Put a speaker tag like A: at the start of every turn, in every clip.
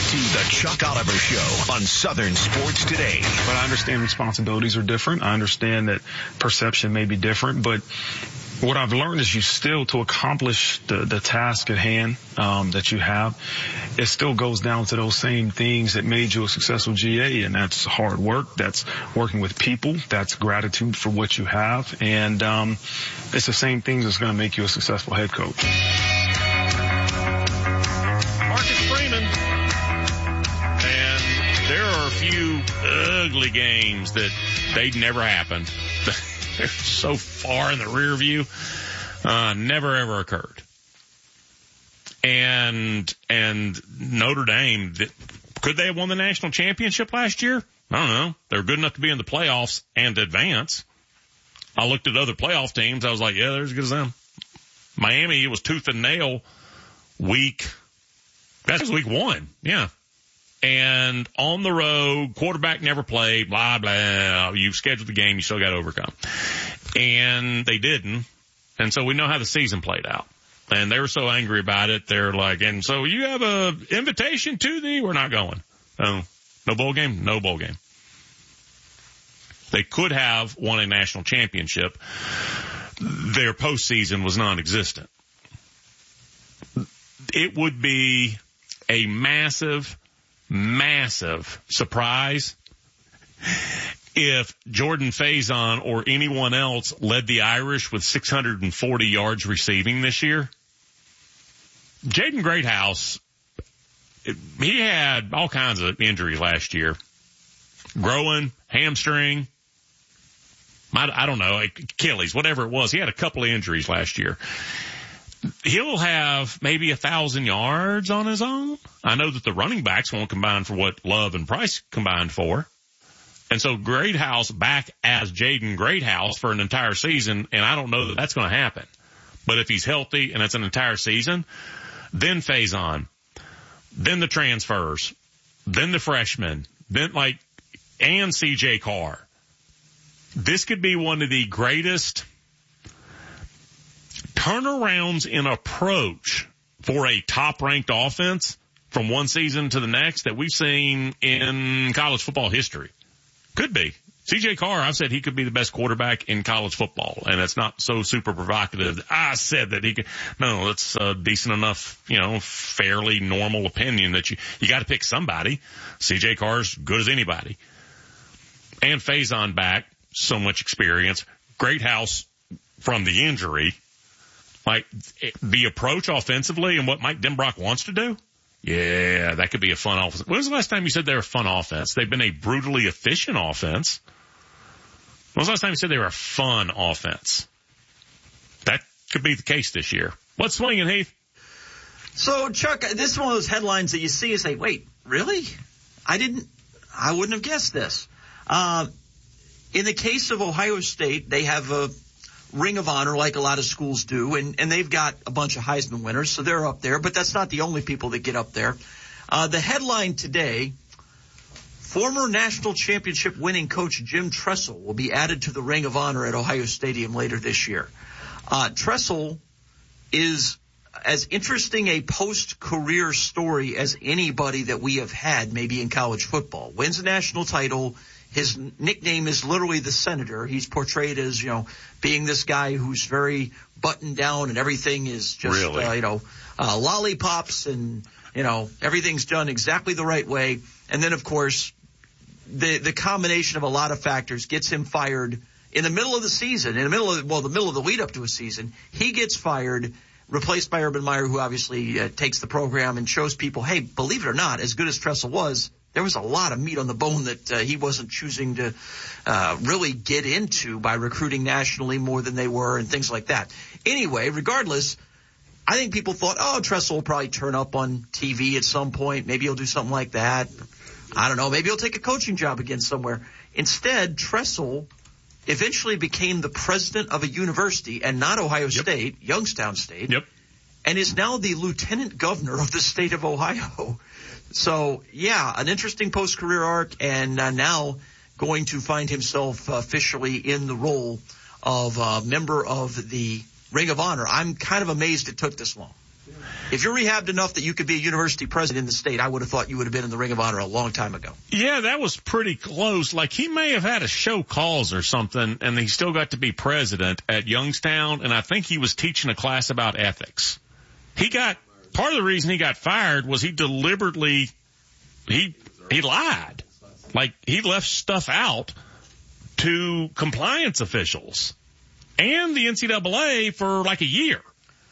A: to the Chuck Oliver Show on Southern Sports Today.
B: But I understand responsibilities are different. I understand that perception may be different, but what I've learned is you still, to accomplish the task at hand that you have, it still goes down to those same things that made you a successful GA, and that's hard work, that's working with people, that's gratitude for what you have, and it's the same things that's going to make you a successful head coach.
C: Marcus Freeman. And there are a few ugly games that they'd never happened. They're so far in the rear view, never ever occurred. And Notre Dame, could they have won the national championship last year? I don't know. They were good enough to be in the playoffs and advance. I looked at other playoff teams. I was like, yeah, they're as good as them. Miami, it was tooth and nail that was week 1. Yeah. And on the road, quarterback never played, blah, blah. You scheduled the game, you still got to overcome. And they didn't. And so we know how the season played out. And they were so angry about it. They're like, and so you have a invitation to we're not going. No bowl game? No bowl game. They could have won a national championship. Their postseason was non-existent. It would be a massive surprise if Jordan Faison or anyone else led the Irish with 640 yards receiving this year. Jaden Greathouse, he had all kinds of injuries last year. Growing, hamstring, I don't know, Achilles, whatever it was. He had a couple of injuries last year. He'll have maybe 1,000 yards on his own. I know that the running backs won't combine for what Love and Price combined for. And so Greathouse back as Jaden Greathouse for an entire season, and I don't know that that's going to happen. But if he's healthy and it's an entire season, then Faison, then the transfers, then the freshmen, then and CJ Carr. This could be one of the greatest turnarounds in approach for a top-ranked offense from one season to the next that we've seen in college football history. Could be. CJ Carr, I've said he could be the best quarterback in college football, and it's not so super provocative. I said that he could. No, that's a decent enough, fairly normal opinion that you got to pick somebody. CJ Carr's good as anybody. And Faison back, so much experience. Greathouse from the injury. The approach offensively and what Mike Denbrock wants to do, yeah, that could be a fun offense. When was the last time you said they were a fun offense? They've been a brutally efficient offense. When was the last time you said they were a fun offense? That could be the case this year. What's swinging, Heath?
D: So, Chuck, this is one of those headlines that you see and say, wait, really? I wouldn't have guessed this. In the case of Ohio State, they have a Ring of Honor like a lot of schools do, and they've got a bunch of Heisman winners, so they're up there, but that's not the only people that get up there. The headline today, former national championship winning coach Jim Tressel will be added to the Ring of Honor at Ohio Stadium later this year. Tressel is as interesting a post-career story as anybody that we have had maybe in college football. Wins a national title. His nickname is literally the Senator. He's portrayed as, being this guy who's very buttoned down and everything is just,
C: really?
D: Lollipops and, everything's done exactly the right way. And then, of course, the combination of a lot of factors gets him fired in the middle of the season, the middle of the lead up to a season. He gets fired, replaced by Urban Meyer, who obviously takes the program and shows people, hey, believe it or not, as good as Tressel was, there was a lot of meat on the bone that he wasn't choosing to really get into by recruiting nationally more than they were and things like that. Anyway, regardless, I think people thought, Tressel will probably turn up on TV at some point. Maybe he'll do something like that. I don't know. Maybe he'll take a coaching job again somewhere. Instead, Tressel eventually became the president of a university, and not Ohio State, Youngstown State, and is now the lieutenant governor of the state of Ohio. So, yeah, an interesting post-career arc, and now going to find himself officially in the role of a member of the Ring of Honor. I'm kind of amazed it took this long. If you're rehabbed enough that you could be a university president in the state, I would have thought you would have been in the Ring of Honor a long time ago.
C: Yeah, that was pretty close. Like, he may have had a show cause or something, and he still got to be president at Youngstown, and I think he was teaching a class about ethics. Part of the reason he got fired was he deliberately, he lied. Like, he left stuff out to compliance officials and the NCAA for like a year.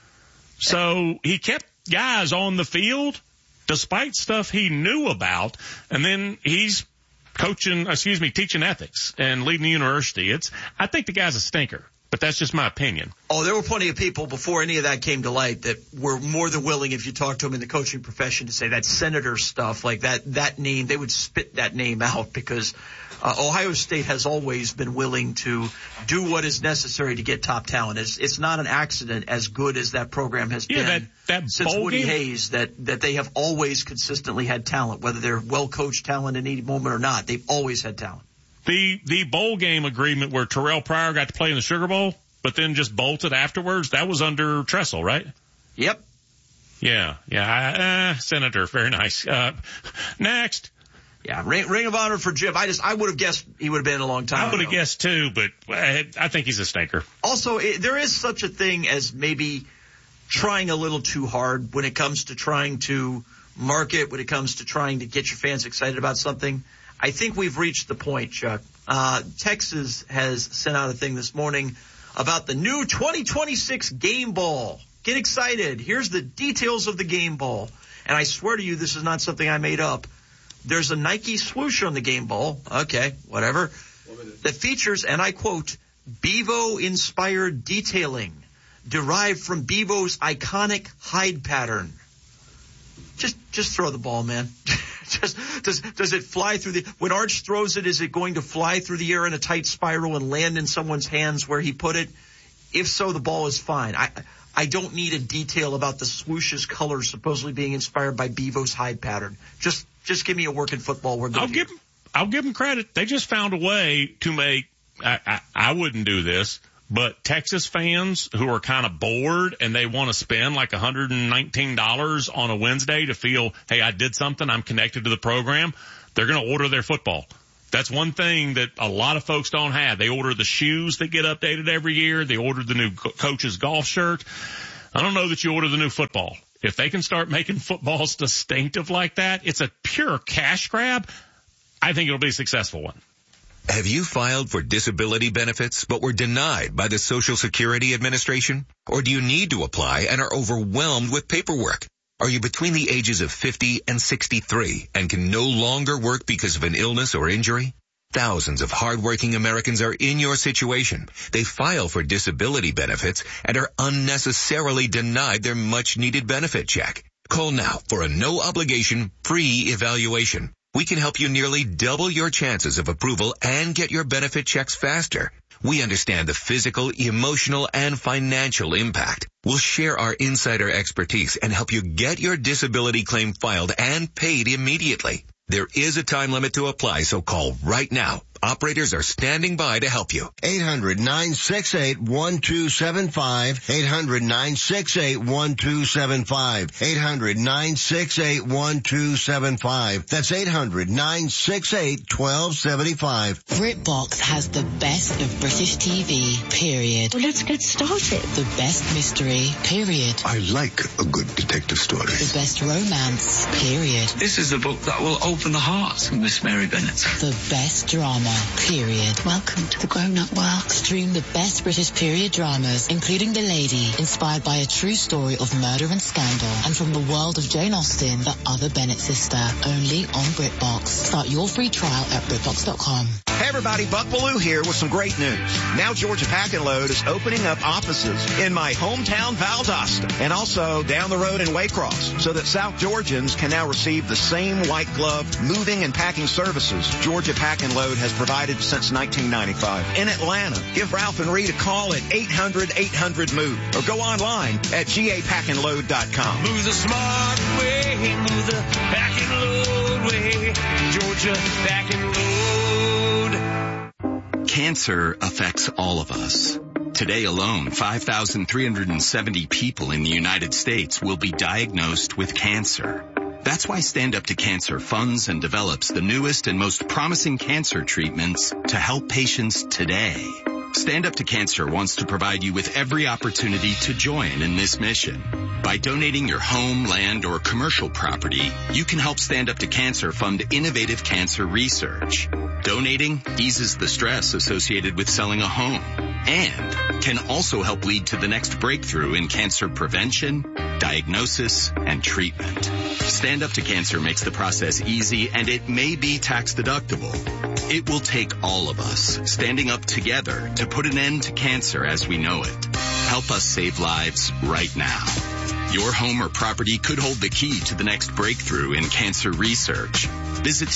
C: So he kept guys on the field despite stuff he knew about, and then he's teaching ethics and leading the university. I think the guy's a stinker, but that's just my opinion.
D: Oh, there were plenty of people before any of that came to light that were more than willing, if you talk to them in the coaching profession, to say that senator stuff, like that name, they would spit that name out, because Ohio State has always been willing to do what is necessary to get top talent. It's not an accident, as good as that program has been since Woody Hayes, that they have always consistently had talent, whether they're well-coached talent in any moment or not. They've always had talent.
C: The bowl game agreement where Terrell Pryor got to play in the Sugar Bowl, but then just bolted afterwards, that was under Tressel, right?
D: Yep.
C: Yeah. Senator, very nice. Next.
D: Yeah, Ring of Honor for Jim. I would have guessed he would have been a long time ago.
C: I would have guessed too, but I think he's a stinker.
D: Also, there is such a thing as maybe trying a little too hard when it comes to trying to market, when it comes to trying to get your fans excited about something. I think we've reached the point, Chuck. Texas has sent out a thing this morning about the new 2026 Game Ball. Get excited. Here's the details of the Game Ball. And I swear to you, this is not something I made up. There's a Nike swoosh on the Game Ball. Okay, whatever. That features, and I quote, Bevo-inspired detailing derived from Bevo's iconic hide pattern. Just throw the ball, man. Does it fly through when Arch throws it, is it going to fly through the air in a tight spiral and land in someone's hands where he put it? If so, the ball is fine. I don't need a detail about the swoosh's colors supposedly being inspired by Bevo's hide pattern. Just give me a working football. We're good.
C: I'll give them credit. They just found a way to make, I wouldn't do this, but Texas fans who are kind of bored and they want to spend like $119 on a Wednesday to feel, hey, I did something, I'm connected to the program, they're going to order their football. That's one thing that a lot of folks don't have. They order the shoes that get updated every year. They order the new coach's golf shirt. I don't know that you order the new football. If they can start making footballs distinctive like that, it's a pure cash grab. I think it'll be a successful one.
A: Have you filed for disability benefits but were denied by the Social Security Administration? Or do you need to apply and are overwhelmed with paperwork? Are you between the ages of 50 and 63 and can no longer work because of an illness or injury? Thousands of hardworking Americans are in your situation. They file for disability benefits and are unnecessarily denied their much-needed benefit check. Call now for a no-obligation, free evaluation. We can help you nearly double your chances of approval and get your benefit checks faster. We understand the physical, emotional, and financial impact. We'll share our insider expertise and help you get your disability claim filed and paid immediately. There is a time limit to apply, so call right now. Operators are standing by to help you.
E: 800-968-1275. 800-968-1275. 800-968-1275. That's 800-968-1275.
F: BritBox has the best of British TV, period.
G: Well, let's get started.
F: The best mystery, period.
H: I like a good detective story.
F: The best romance, period.
I: This is a book that will open the heart of Miss Mary Bennett.
F: The best drama, period.
G: Welcome to the grown-up world.
F: Stream the best British period dramas, including The Lady, inspired by a true story of murder and scandal, and from the world of Jane Austen, the other Bennett sister, only on BritBox. Start your free trial at BritBox.com.
J: Hey everybody, Buck Bellew here with some great news. Now Georgia Pack and Load is opening up offices in my hometown Valdosta and also down the road in Waycross so that South Georgians can now receive the same white glove moving and packing services Georgia Pack and Load has provided since 1995. In Atlanta, give Ralph and Reed a call at 800-800-MOVE or go online at gapackandload.com.
K: Move the smart way, move the pack and load way, Georgia Pack and Load.
L: Cancer affects all of us. Today alone, 5,370 people in the United States will be diagnosed with cancer. That's why Stand Up to Cancer funds and develops the newest and most promising cancer treatments to help patients today. Stand Up to Cancer wants to provide you with every opportunity to join in this mission. By donating your home, land, or commercial property, you can help Stand Up to Cancer fund innovative cancer research. Donating eases the stress associated with selling a home and can also help lead to the next breakthrough in cancer prevention, diagnosis, and treatment. Stand Up to Cancer makes the process easy, and it may be tax deductible. It will take all of us standing up together to put an end to cancer as we know it. Help us save lives right now. Your home or property could hold the key to the next breakthrough in cancer research. Visit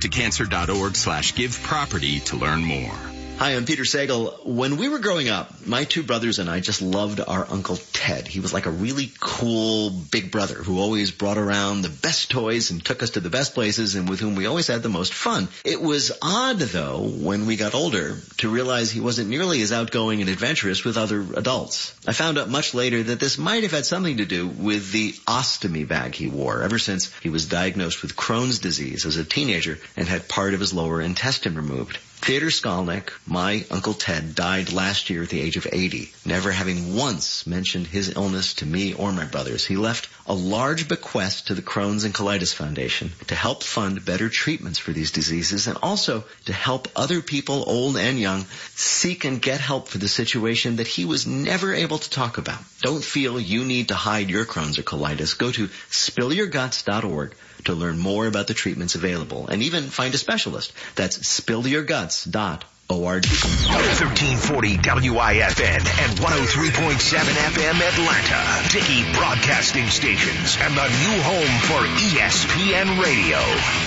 L: standuptocancer.org/giveproperty to learn more.
M: Hi, I'm Peter Sagal. When we were growing up, my two brothers and I just loved our Uncle Ted. He was like a really cool big brother who always brought around the best toys and took us to the best places and with whom we always had the most fun. It was odd, though, when we got older to realize he wasn't nearly as outgoing and adventurous with other adults. I found out much later that this might have had something to do with the ostomy bag he wore ever since he was diagnosed with Crohn's disease as a teenager and had part of his lower intestine removed. Theodor Skolnick, my Uncle Ted, died last year at the age of 80, never having once mentioned his illness to me or my brothers. He left a large bequest to the Crohn's and Colitis Foundation to help fund better treatments for these diseases and also to help other people, old and young, seek and get help for the situation that he was never able to talk about. Don't feel you need to hide your Crohn's or colitis. Go to spillyourguts.org to learn more about the treatments available and even find a specialist. That's spillyourguts.org.
N: 1340 WIFN and 103.7 FM Atlanta. Dickey Broadcasting Stations and the new home for ESPN Radio.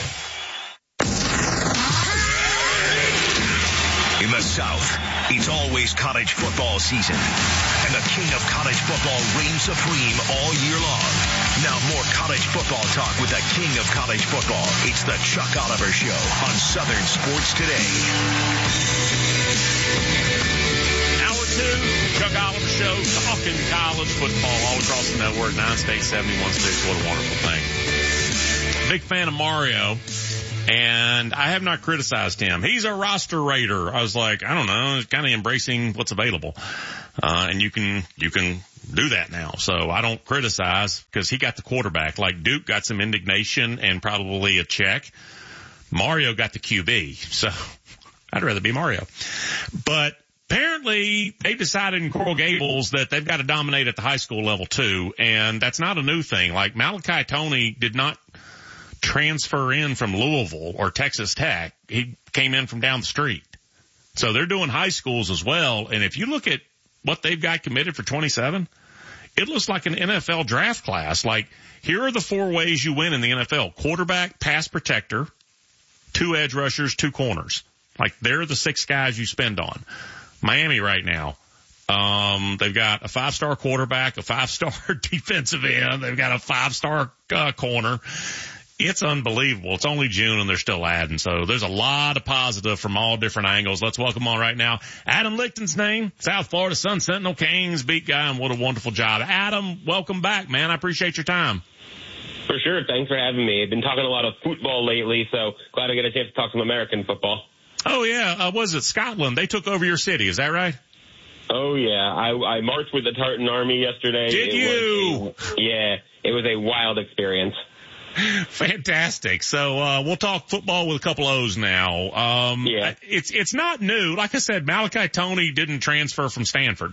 N: In the South, it's always college football season, and the king of college football reigns supreme all year long. Now more college football talk with the king of college football. It's the Chuck Oliver Show on Southern Sports Today.
C: Hour 2, Chuck Oliver Show, talking college football all across the network, 9 states, 71 states. What a wonderful thing. Big fan of Mario. And I have not criticized him. He's a roster raider. I was like, I don't know, kind of embracing what's available. And you can do that now. So I don't criticize because he got the quarterback. Like Duke got some indignation and probably a check. Mario got the QB. So I'd rather be Mario. But apparently they've decided in Coral Gables that they've got to dominate at the high school level too. And that's not a new thing. Like Malachi Toney did not transfer in from Louisville or Texas Tech. He came in from down the street. So they're doing high schools as well. And if you look at what they've got committed for 27, it looks like an NFL draft class. Like, here are the 4 ways you win in the NFL. Quarterback, pass protector, 2 edge rushers, 2 corners. Like, they're the 6 guys you spend on. Miami right now, they've got a 5-star quarterback, a 5-star defensive end. They've got a 5-star corner. It's unbelievable. It's only June and they're still adding. So there's a lot of positive from all different angles. Let's welcome on right now Adam Lichtenstein, South Florida Sun Sentinel Kings beat guy, and what a wonderful job. Adam, welcome back, man. I appreciate your time.
O: For sure. Thanks for having me. I've been talking a lot of football lately, so glad I get a chance to talk some American football.
C: Oh, yeah. Was it Scotland? They took over your city. Is that right?
O: Oh, yeah. I marched with the Tartan Army yesterday.
C: Did you?
O: It was a wild experience.
C: Fantastic. So, we'll talk football with a couple O's now. It's not new. Like I said, Malachi Toney didn't transfer from Stanford.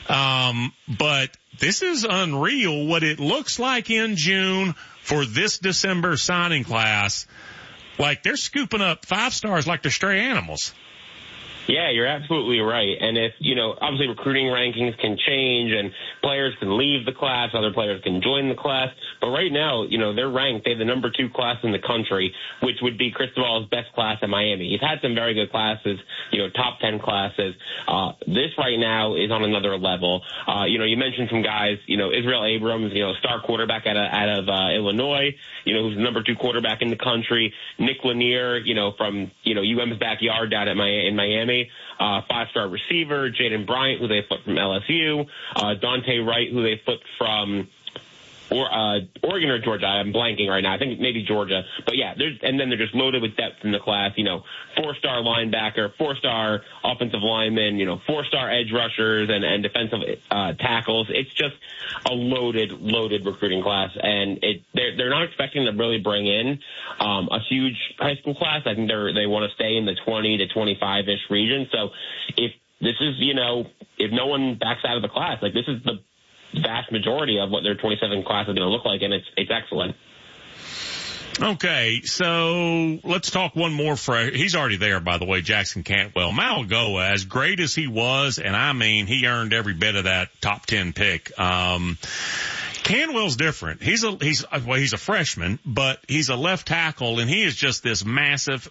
C: But this is unreal what it looks like in June for this December signing class. Like, they're scooping up 5 stars like they're stray animals.
O: Yeah, you're absolutely right. And if, obviously recruiting rankings can change and players can leave the class, other players can join the class. But right now, they're ranked. They have the number 2 class in the country, which would be Cristobal's best class at Miami. He's had some very good classes, top 10 classes. This right now is on another level. You mentioned some guys, Israel Abrams, star quarterback out of Illinois, who's the number 2 quarterback in the country. Nick Lanier, from, UM's backyard down in Miami. Duvernay, 5-star receiver, Jaden Bryant, who they flipped from LSU, Dante Wright, who they flipped from Oregon or Georgia. I'm blanking right now. I think maybe Georgia. But yeah, and then they're just loaded with depth in the class. 4-star linebacker, 4-star offensive lineman, 4-star edge rushers and defensive tackles. It's just a loaded recruiting class, and they're not expecting to really bring in a huge high school class. I think they want to stay in the 20 to 25-ish region. So if this is, if no one backs out of the class, this is the vast majority of what their 27 class is going to look like, and it's excellent.
C: Okay, so let's talk one more. He's already there, by the way, Jackson Cantwell. Mauigoa, as great as he was, and I mean, he earned every bit of that top 10 pick. Cantwell's different. He's a freshman, but he's a left tackle, and he is just this massive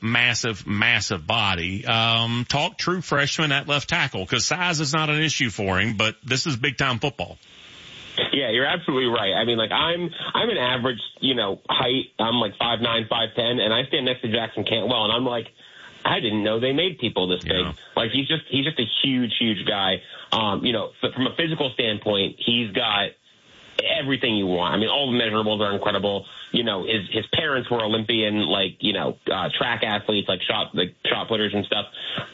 C: body. Talk true freshman at left tackle, because size is not an issue for him, but this is big time football.
O: Yeah, you're absolutely right. I mean, I'm an average, height. I'm 5'9", 5'10", and I stand next to Jackson Cantwell, and I'm like, I didn't know they made people this big. He's just a huge guy. From a physical standpoint, he's got everything you want. I mean, all the measurables are incredible. His parents were Olympian, track athletes, shot putters and stuff.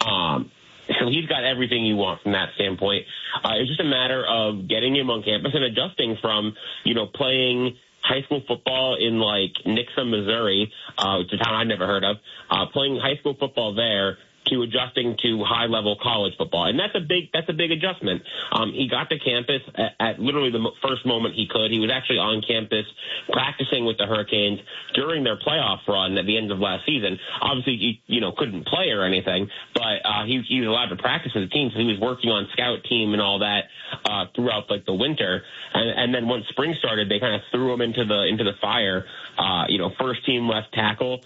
O: So he's got everything you want from that standpoint. It's just a matter of getting him on campus and adjusting from, playing high school football in Nixa, Missouri, which is a town I'd never heard of, playing high school football there to adjusting to high-level college football. And that's a big adjustment. He got to campus at literally the first moment he could. He was actually on campus practicing with the Hurricanes during their playoff run at the end of last season. Obviously, he couldn't play or anything, but he was allowed to practice with the team, so he was working on scout team and all that throughout the winter. And then once spring started, they kind of threw him into the fire. First team left tackle.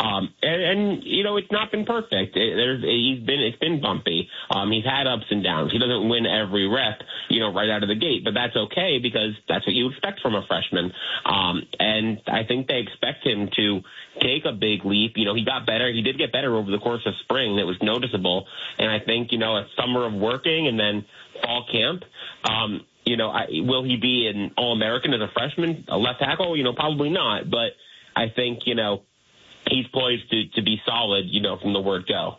O: It's not been perfect. It's been bumpy. He's had ups and downs. He doesn't win every rep, right out of the gate, but that's okay because that's what you expect from a freshman. And I think they expect him to take a big leap. He got better. He did get better over the course of spring. It was noticeable. And I think, a summer of working and then fall camp, will he be an All-American as a freshman, a left tackle? Probably not. But I think, he's poised to be solid, from the word go.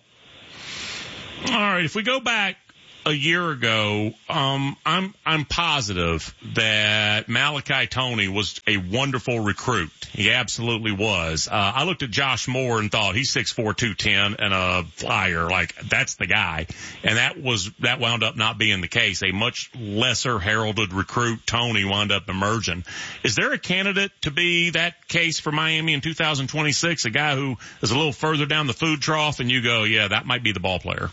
C: All right. If we go back a year ago, I'm positive that Malachi Toney was a wonderful recruit. He absolutely was. I looked at Josh Moore and thought he's 6'4", 210 and a flyer. That's the guy. And that wound up not being the case. A much lesser heralded recruit, Toney, wound up emerging. Is there a candidate to be that case for Miami in 2026? A guy who is a little further down the food trough and you go, yeah, that might be the ball player.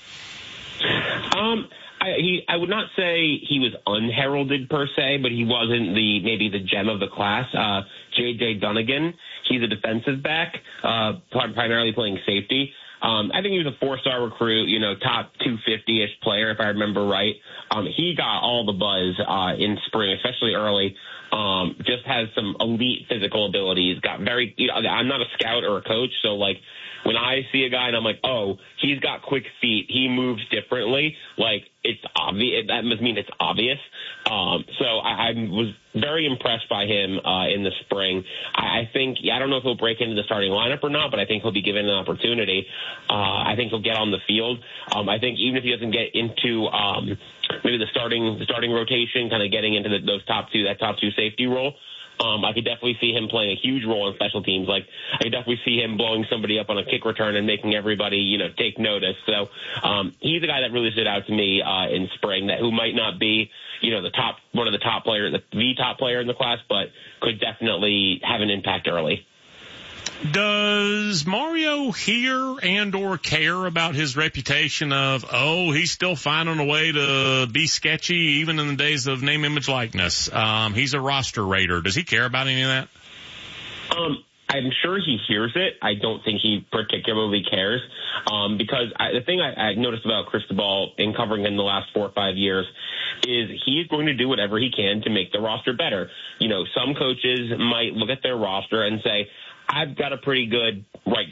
O: I would not say he was unheralded per se, but he wasn't maybe the gem of the class. J.J. Dunnigan, he's a defensive back, primarily playing safety. I think he was a 4-star recruit, top 250-ish player, if I remember right. He got all the buzz in spring, especially early. Just has some elite physical abilities. Got very, I'm not a scout or a coach, so when I see a guy and I'm like, oh, he's got quick feet, he moves differently, it's obvious. That must mean it's obvious. So I was very impressed by him in the spring. I think, I don't know if he'll break into the starting lineup or not, but I think he'll be given an opportunity. I think he'll get on the field. I think even if he doesn't get into maybe the starting rotation, kind of getting into that top two safety role, I could definitely see him playing a huge role in special teams. I could definitely see him blowing somebody up on a kick return and making everybody, take notice. So he's a guy that really stood out to me in spring, who might not be, the top player in the class, but could definitely have an impact early.
C: Does Mario hear and or care about his reputation of, he's still finding a way to be sketchy even in the days of name, image, likeness? He's a roster raider. Does he care about any of that?
O: I'm sure he hears it. I don't think he particularly cares because the thing I noticed about Cristobal in covering him the last 4 or 5 years is he's going to do whatever he can to make the roster better. Some coaches might look at their roster and say, I've got a pretty good right guard.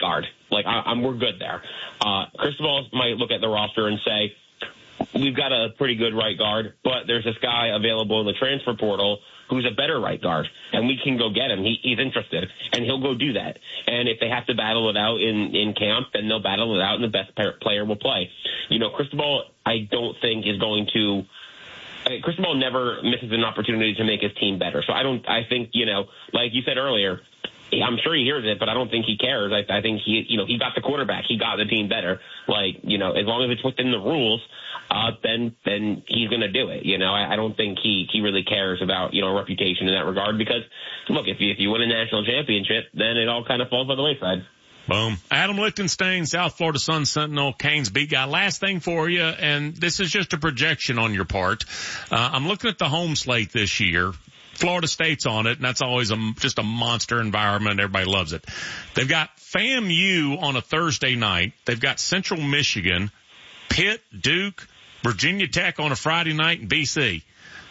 O: we're good there. Cristobal might look at the roster and say, we've got a pretty good right guard, but there's this guy available in the transfer portal who's a better right guard, and we can go get him. He's interested, and he'll go do that. And if they have to battle it out in camp, then they'll battle it out, and the best player will play. Cristobal, I don't think is going to. Cristobal never misses an opportunity to make his team better. So I think, like you said earlier, I'm sure he hears it, but I don't think he cares. I think he got the quarterback. He got the team better. As long as it's within the rules, then he's going to do it. I don't think he really cares about, reputation in that regard because, look, if you win a national championship, then it all kind of falls by the wayside.
C: Boom. Adam Lichtenstein, South Florida Sun Sentinel, Canes beat guy. Last thing for you, and this is just a projection on your part. I'm looking at the home slate this year. Florida State's on it, and that's always just a monster environment. Everybody loves it. They've got FAMU on a Thursday night. They've got Central Michigan, Pitt, Duke, Virginia Tech on a Friday night, and BC.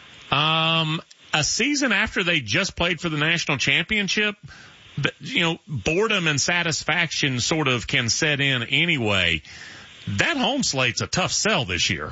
C: A season after they just played for the national championship, boredom and satisfaction sort of can set in anyway. That home slate's a tough sell this year.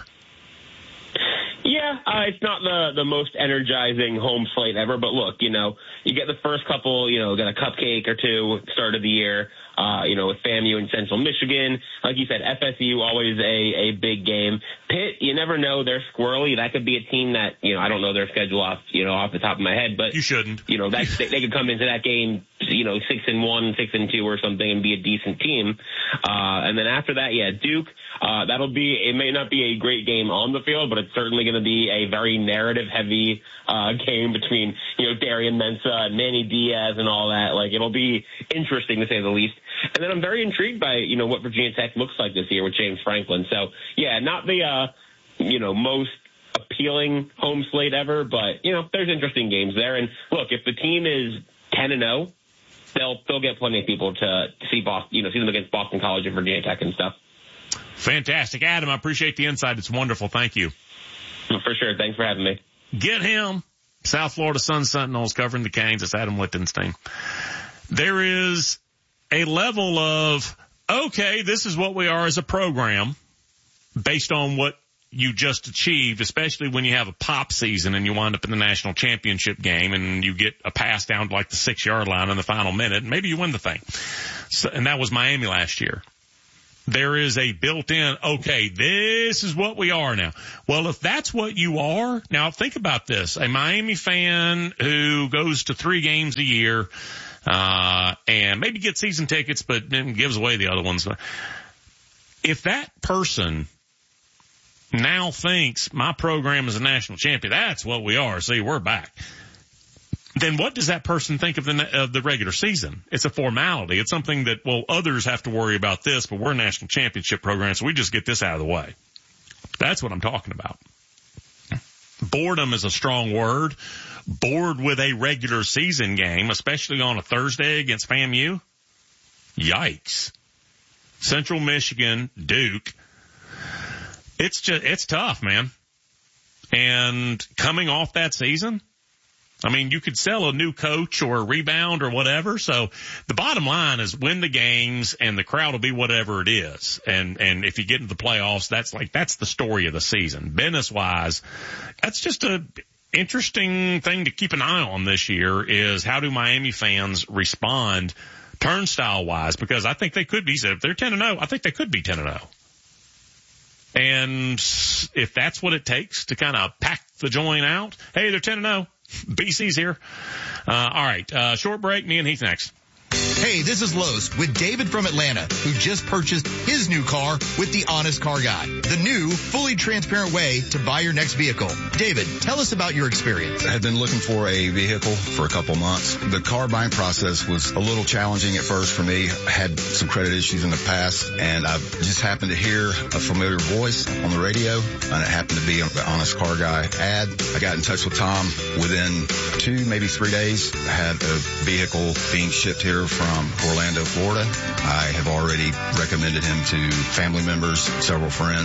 O: Yeah, it's not the most energizing home slate ever, but look, you get the first couple, got a cupcake or two start of the year, with FAMU and Central Michigan. Like you said, FSU, always a big game. Pitt, you never know. They're squirrely. That could be a team that, I don't know their schedule off the top of my head, but
C: you shouldn't.
O: They could come into that game, 6-1, 6-2 or something and be a decent team. And then after that, Duke, it may not be a great game on the field, but it's certainly going to be a very narrative heavy, game between, Darian Mensah and Manny Diaz and all that. It'll be interesting to say the least. And then I'm very intrigued by, what Virginia Tech looks like this year with James Franklin. So, not the, most appealing home slate ever, but, there's interesting games there. And look, if the team is 10-0, they'll get plenty of people to see Boston, see them against Boston College and Virginia Tech and stuff.
C: Fantastic. Adam, I appreciate the insight. It's wonderful. Thank you.
O: For sure. Thanks for having me.
C: Get him. South Florida Sun Sentinels covering the Canes. It's Adam Lichtenstein. There is a level of, okay, this is what we are as a program based on what you just achieved, especially when you have a pop season and you wind up in the national championship game and you get a pass down to like the 6-yard line in the final minute and maybe you win the thing. So, and that was Miami last year. There is a built-in, okay, this is what we are now. Well, if that's what you are, now think about this. A Miami fan who goes to 3 games a year, and maybe gets season tickets, but then gives away the other ones. If that person now thinks my program is a national champion, that's what we are. See, we're back. Then what does that person think of the regular season? It's a formality. It's something that, well, others have to worry about this, but we're a national championship program, so we just get this out of the way. That's what I'm talking about. Boredom is a strong word. Bored with a regular season game, especially on a Thursday against FAMU. Yikes. Central Michigan, Duke. It's tough, man. And coming off that season, I mean, you could sell a new coach or a rebound or whatever. So the bottom line is win the games and the crowd will be whatever it is. And if you get into the playoffs, that's the story of the season. Business wise, that's just a interesting thing to keep an eye on this year is how do Miami fans respond turnstile wise? Because I think they could be, if they're 10-0, I think they could be 10-0. And if that's what it takes to kind of pack the joint out, hey, they're 10-0. BC's here. All right. Short break. Me and Heath next.
P: Hey, this is Los with David from Atlanta, who just purchased his new car with the Honest Car Guy, the new, fully transparent way to buy your next vehicle. David, tell us about your experience.
Q: I had been looking for a vehicle for a couple months. The car buying process was a little challenging at first for me. I had some credit issues in the past, and I just happened to hear a familiar voice on the radio, and it happened to be the Honest Car Guy ad. I got in touch with Tom. Within 2, maybe 3 days, I had a vehicle being shipped here from Orlando, Florida. I have already recommended him to family members, several friends,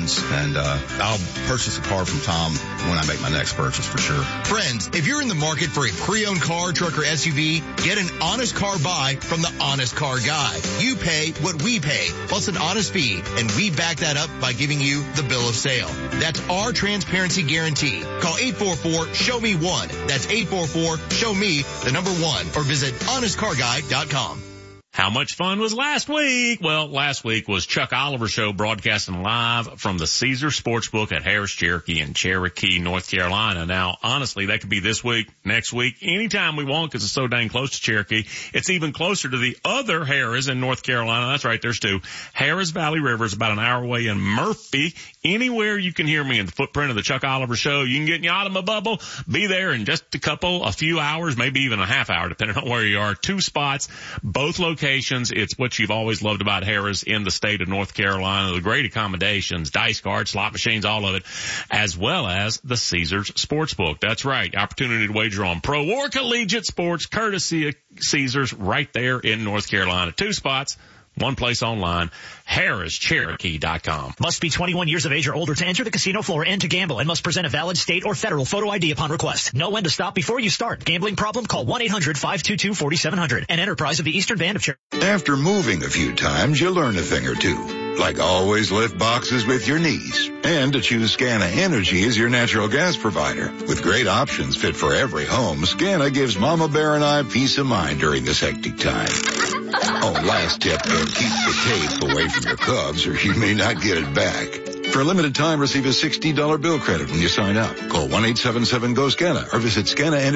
Q: funds, and I'll purchase a car from Tom when I make my next purchase for sure.
P: Friends, if you're in the market for a pre-owned car, truck, or SUV, get an honest car buy from the Honest Car Guy. You pay what we pay, plus an honest fee, and we back that up by giving you the bill of sale. That's our transparency guarantee. Call 844-SHOW-ME-1. That's 844-SHOW-ME, the number 1, or visit honestcarguy.com.
C: How much fun was last week? Well, last week was Chuck Oliver Show broadcasting live from the Caesars Sportsbook at Harris Cherokee in Cherokee, North Carolina. Now, honestly, that could be this week, next week, anytime we want because it's so dang close to Cherokee. It's even closer to the other Harris in North Carolina. That's right, there's two. Harris Valley River is about an hour away in Murphy. Anywhere you can hear me in the footprint of the Chuck Oliver Show, you can get in your automobile, be there in just a few hours, maybe even a half hour, depending on where you are. 2 spots, both locations. It's what you've always loved about Harris in the state of North Carolina. The great accommodations, dice cards, slot machines, all of it, as well as the Caesars Sportsbook. That's right. Opportunity to wager on pro or collegiate sports, courtesy of Caesars, right there in North Carolina. 2 spots. 1 place online, HarrisCherokee.com.
R: Must be 21 years of age or older to enter the casino floor and to gamble, and must present a valid state or federal photo ID upon request. Know when to stop before you start. Gambling problem? Call 1-800-522-4700. An enterprise of the Eastern Band of Cherokee.
H: After moving a few times, you learn a thing or two. Like always lift boxes with your knees. And to choose Scana Energy as your natural gas provider. With great options fit for every home, Scana gives Mama Bear and I peace of mind during this hectic time. Oh, last tip, keep the tape away from your Cubs or you may not get it back. For a limited time, receive a $60 bill credit when you sign up. Call 1-877-GO-SCANA or visit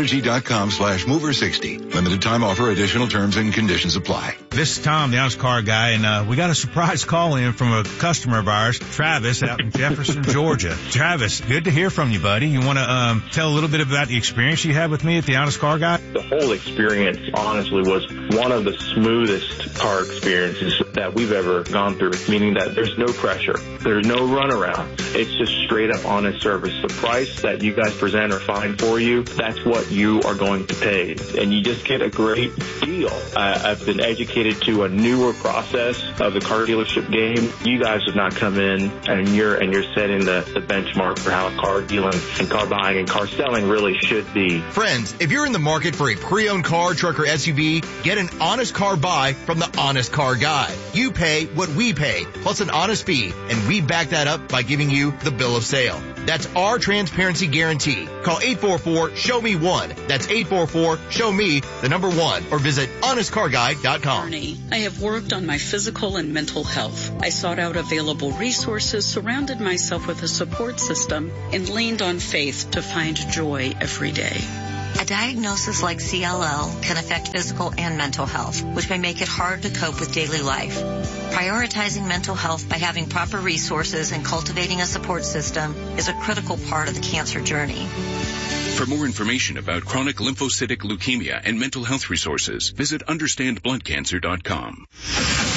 H: scanaenergy.com/mover60. Limited time offer, additional terms and conditions apply.
S: This is Tom, the Honest Car Guy, and we got a surprise call in from a customer of ours, Travis, out in Jefferson, Georgia. Travis, good to hear from you, buddy. You want to tell a little bit about the experience you had with me at the Honest Car Guy?
T: The whole experience, honestly, was one of the smoothest car experiences that we've ever gone through, meaning that there's no pressure. There's no runaround. It's just straight up honest service. The price that you guys present or find for you, that's what you are going to pay. And you just get a great deal. I've been educated to a newer process of the car dealership game. You guys have not come in and you're setting the benchmark for how car dealing and car buying and car selling really should be.
P: Friends, if you're in the market for a pre-owned car, truck, or SUV, get an honest car buy from the Honest Car Guy. You pay what we pay, plus an honest fee, and we back that up by giving you the bill of sale. That's our transparency guarantee. Call 844-SHOW-ME-1. That's 844-SHOW-ME, the number 1, or visit honestcarguy.com.
U: I have worked on my physical and mental health. I sought out available resources, surrounded myself with a support system, and leaned on faith to find joy every day.
V: A diagnosis like CLL can affect physical and mental health, which may make it hard to cope with daily life. Prioritizing mental health by having proper resources and cultivating a support system is a critical part of the cancer journey.
W: For more information about chronic lymphocytic leukemia and mental health resources, visit understandbloodcancer.com.